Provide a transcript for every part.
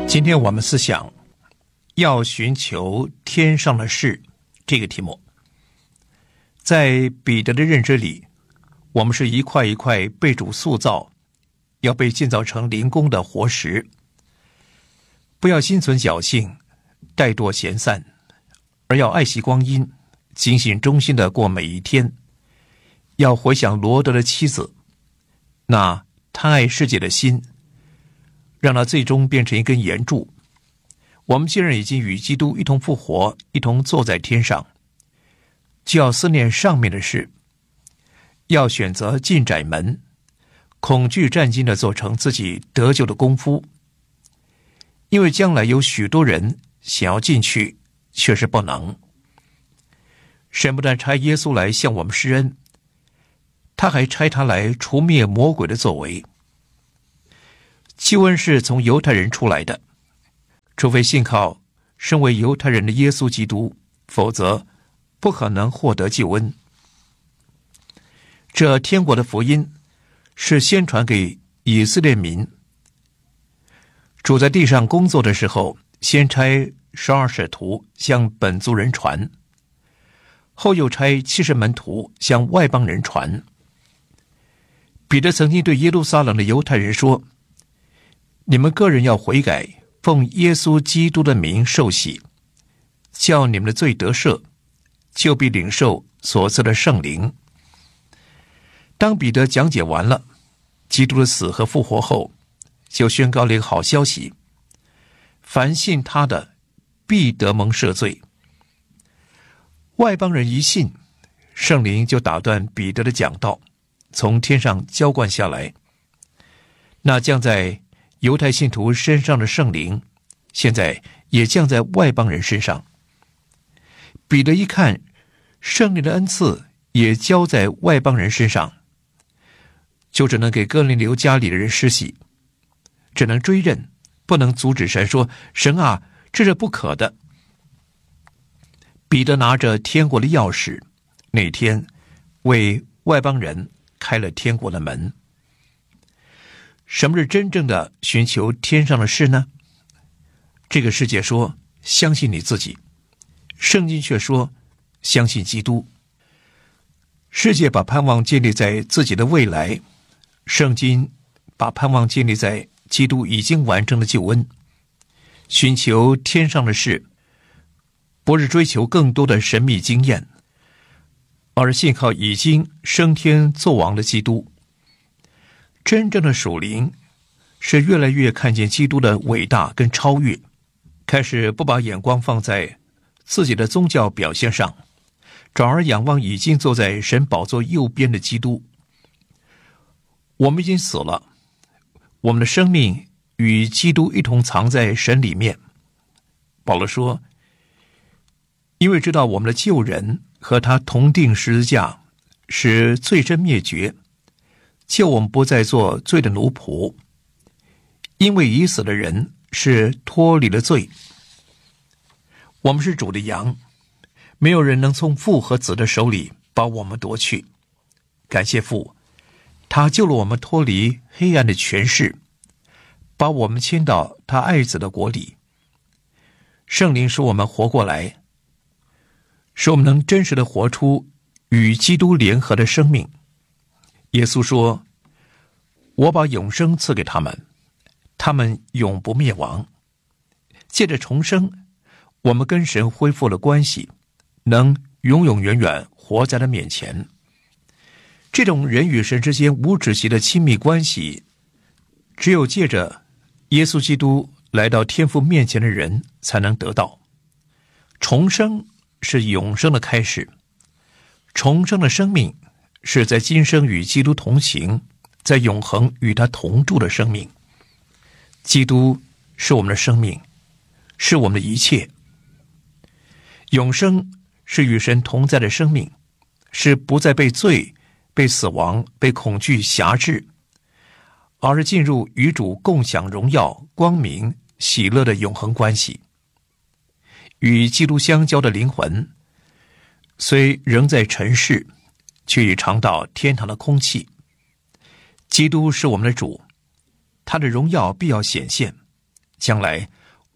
今天我们思想要寻求天上的事这个题目。在彼得的认知里，我们是一块一块被主塑造，要被建造成灵宫的活石。不要心存侥幸，怠惰闲散，而要爱惜光阴，警醒忠心地过每一天。要回想罗德的妻子，那贪爱世界的心，让它最终变成一根岩柱。我们既然已经与基督一同复活，一同坐在天上，就要思念上面的事，要选择进窄门，恐惧战兢地做成自己得救的功夫。因为将来有许多人想要进去，却是不能。神不但差耶稣来向我们施恩，他还差他来除灭魔鬼的作为。救恩是从犹太人出来的，除非信靠身为犹太人的耶稣基督，否则不可能获得救恩。这天国的福音是先传给以色列民。主在地上工作的时候，先差12使徒向本族人传，后又差70门徒向外邦人传。彼得曾经对耶路撒冷的犹太人说，你们个人要悔改，奉耶稣基督的名受洗，叫你们的罪得赦，就必领受所赐的圣灵。当彼得讲解完了基督的死和复活后，就宣告了一个好消息，凡信他的必得蒙赦罪。外邦人一信，圣灵就打断彼得的讲道，从天上浇灌下来。那降在犹太信徒身上的圣灵，现在也降在外邦人身上。彼得一看圣灵的恩赐也浇在外邦人身上，就只能给哥林流家里的人施洗，只能追认，不能阻止神说，神啊，这是不可的。彼得拿着天国的钥匙，那天为外邦人开了天国的门。什么是真正的寻求天上的事呢？这个世界说相信你自己，圣经却说相信基督。世界把盼望建立在自己的未来，圣经把盼望建立在基督已经完成的救恩。寻求天上的事，不是追求更多的神秘经验，而是信靠已经升天作王的基督。真正的属灵是越来越看见基督的伟大跟超越，开始不把眼光放在自己的宗教表现上，转而仰望已经坐在神宝座右边的基督。我们已经死了，我们的生命与基督一同藏在神里面。保罗说，因为知道我们的旧人和他同定十字架，使罪身灭绝，叫我们不再做罪的奴仆。因为已死的人是脱离了罪。我们是主的羊，没有人能从父和子的手里把我们夺去。感谢父，他救了我们脱离黑暗的权势，把我们迁到他爱子的国里。圣灵使我们活过来，使我们能真实的活出与基督联合的生命。耶稣说，我把永生赐给他们，他们永不灭亡。借着重生，我们跟神恢复了关系，能永永远远活在他面前。这种人与神之间无止息的亲密关系，只有借着耶稣基督来到天父面前的人才能得到。重生是永生的开始，重生的生命是在今生与基督同行，在永恒与他同住的生命。基督是我们的生命，是我们的一切。永生是与神同在的生命，是不再被罪、被死亡、被恐惧辖制，而是进入与主共享荣耀、光明、喜乐的永恒关系。与基督相交的灵魂，虽仍在尘世，却已尝到天堂的空气。基督是我们的主，他的荣耀必要显现，将来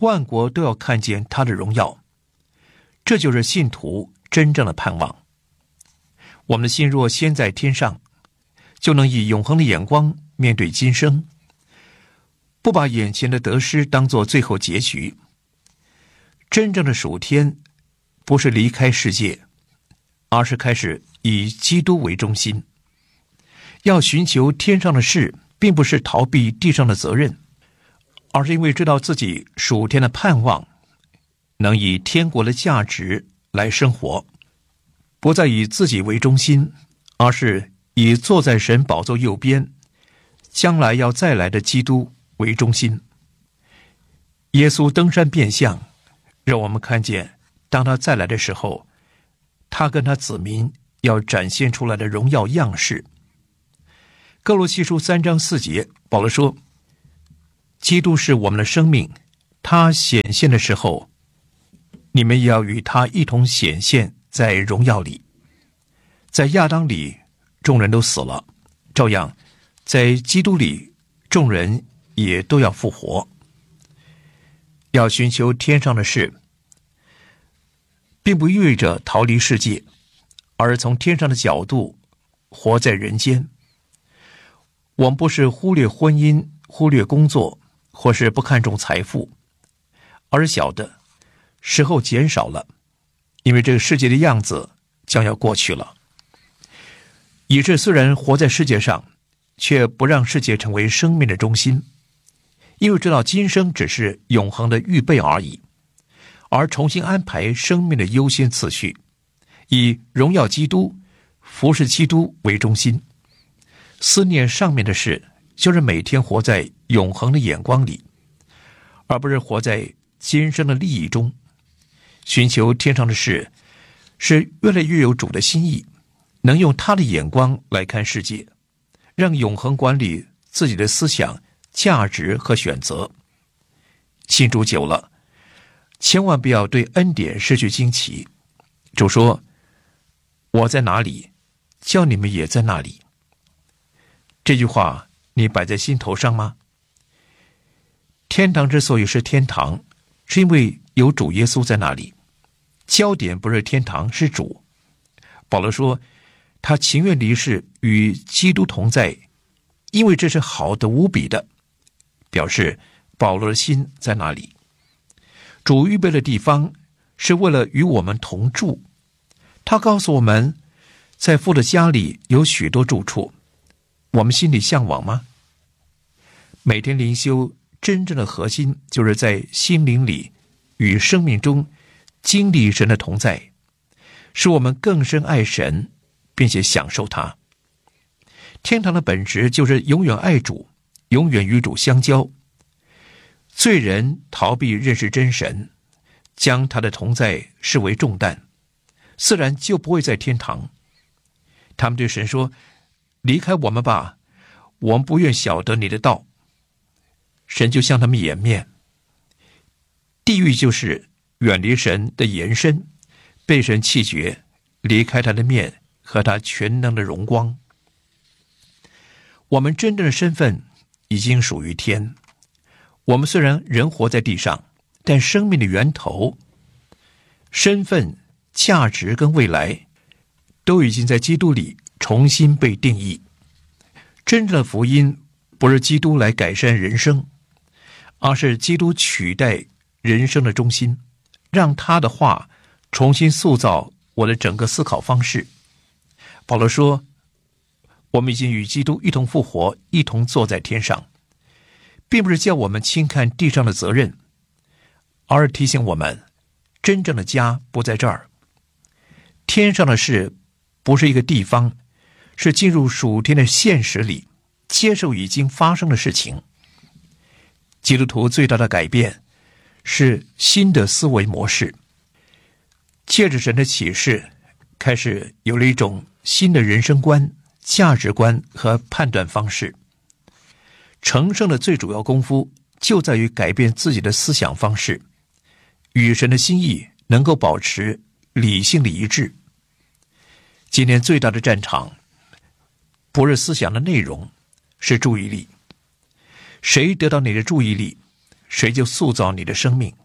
万国都要看见他的荣耀。这就是信徒真正的盼望。我们的心若先在天上，就能以永恒的眼光面对今生，不把眼前的得失当作最后结局。真正的属天，不是离开世界，而是开始以基督为中心。要寻求天上的事，并不是逃避地上的责任，而是因为知道自己属天的盼望，能以天国的价值来生活，不再以自己为中心，而是以坐在神宝座右边，将来要再来的基督为中心。耶稣登山变相，让我们看见当他再来的时候，他跟他子民要展现出来的荣耀样式。哥罗西书3章4节，保罗说，基督是我们的生命，他显现的时候，你们也要与他一同显现在荣耀里。在亚当里众人都死了，照样在基督里众人也都要复活。要寻求天上的事，并不意味着逃离世界，而是从天上的角度活在人间。我们不是忽略婚姻，忽略工作，或是不看重财富，而是晓得时候减少了，因为这个世界的样子将要过去了。以致虽然活在世界上，却不让世界成为生命的中心，因为知道今生只是永恒的预备而已，而重新安排生命的优先次序，以荣耀基督、服侍基督为中心，思念上面的事，就是每天活在永恒的眼光里，而不是活在今生的利益中。寻求天上的事，是越来越有主的心意，能用他的眼光来看世界，让永恒管理自己的思想、价值和选择。信主久了，千万不要对恩典失去惊奇。主说，我在哪里，叫你们也在那里。这句话你摆在心头上吗？天堂之所以是天堂，是因为有主耶稣在那里。焦点不是天堂，是主。保罗说，他情愿离世与基督同在，因为这是好的无比的，表示保罗的心在那里。主预备的地方是为了与我们同住。他告诉我们，在父的家里有许多住处，我们心里向往吗？每天灵修真正的核心，就是在心灵里与生命中经历神的同在，使我们更深爱神，并且享受他。天堂的本质就是永远爱主，永远与主相交。罪人逃避认识真神，将他的同在视为重担，自然就不会在天堂。他们对神说，离开我们吧，我们不愿晓得你的道。神就向他们掩面。地狱就是远离神的延伸，被神弃绝，离开他的面和他全能的荣光。我们真正的身份已经属于天。我们虽然人活在地上，但生命的源头、身份、价值跟未来都已经在基督里重新被定义。真正的福音不是基督来改善人生，而是基督取代人生的中心，让他的话重新塑造我的整个思考方式。保罗说，我们已经与基督一同复活，一同坐在天上，并不是叫我们轻看地上的责任，而是提醒我们，真正的家不在这儿。天上的事不是一个地方，是进入属天的现实里，接受已经发生的事情。基督徒最大的改变是新的思维模式，借着神的启示，开始有了一种新的人生观、价值观和判断方式。成圣的最主要功夫就在于改变自己的思想方式，与神的心意能够保持理性的一致。今天最大的战场不是思想的内容，是注意力。谁得到你的注意力，谁就塑造你的生命。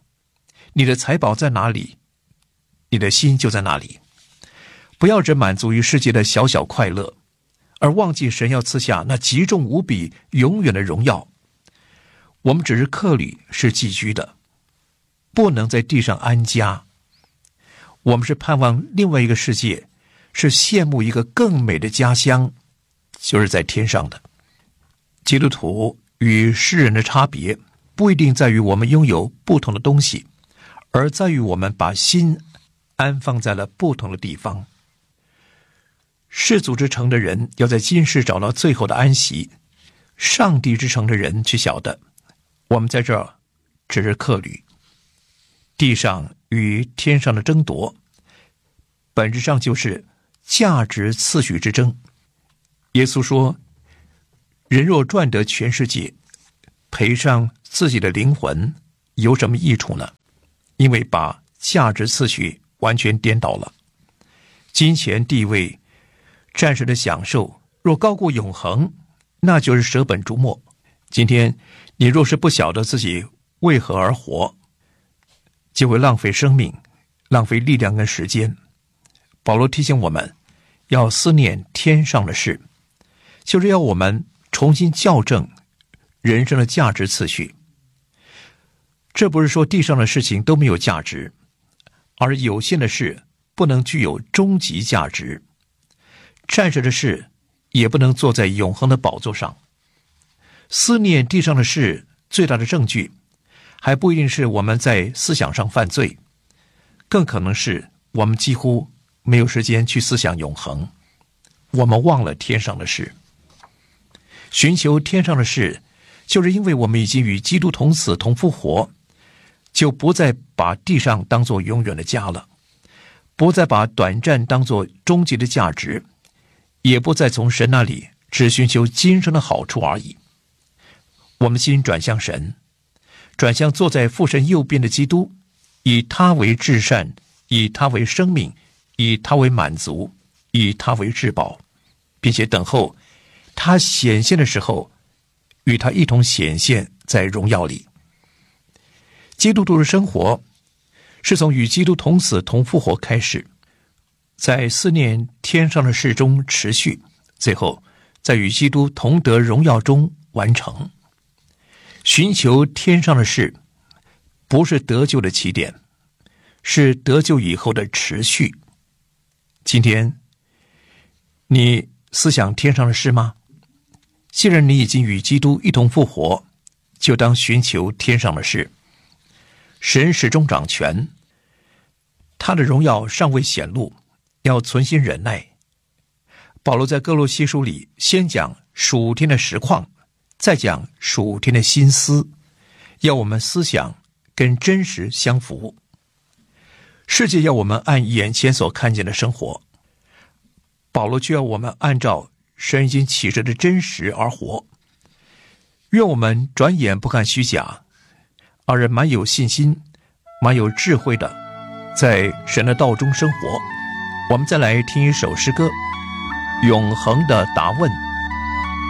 你的财宝在哪里，你的心就在哪里。不要只满足于世界的小小快乐，而忘记神要赐下那极重无比永远的荣耀。我们只是客旅，是寄居的，不能在地上安家。我们是盼望另外一个世界，是羡慕一个更美的家乡，就是在天上的。基督徒与世人的差别，不一定在于我们拥有不同的东西，而在于我们把心安放在了不同的地方。世俗之城的人要在今世找到最后的安息，上帝之城的人却晓得，我们在这儿只是客旅。地上与天上的争夺，本质上就是价值次序之争。耶稣说，人若赚得全世界，赔上自己的灵魂，有什么益处呢？因为把价值次序完全颠倒了。金钱、地位、暂时的享受，若高过永恒，那就是舍本逐末。今天你若是不晓得自己为何而活，就会浪费生命，浪费力量跟时间。保罗提醒我们，要思念天上的事，就是要我们重新校正人生的价值次序。这不是说地上的事情都没有价值，而有限的事不能具有终极价值，暂时的事也不能坐在永恒的宝座上。思念地上的事最大的证据，还不一定是我们在思想上犯罪，更可能是我们几乎没有时间去思想永恒，我们忘了天上的事。寻求天上的事，就是因为我们已经与基督同死同复活，就不再把地上当作永远的家了，不再把短暂当作终极的价值，也不再从神那里只寻求今生的好处而已。我们心转向神，转向坐在父神右边的基督，以他为至善，以他为生命，以他为满足，以他为至宝，并且等候他显现的时候，与他一同显现在荣耀里。基督徒的生活是从与基督同死同复活开始，在思念天上的事中持续，最后在与基督同得荣耀中完成。寻求天上的事，不是得救的起点，是得救以后的持续。今天你思想天上的事吗？既然你已经与基督一同复活，就当寻求天上的事。神始终掌权，他的荣耀尚未显露，要存心忍耐。保罗在哥罗西书里先讲属天的实况，再讲属天的心思，要我们思想跟真实相符。世界要我们按眼前所看见的生活，保罗却要我们按照神已经启示的真实而活。愿我们转眼不看虚假，而是蛮有信心、蛮有智慧的，在神的道中生活。我们再来听一首诗歌，永恒的答问。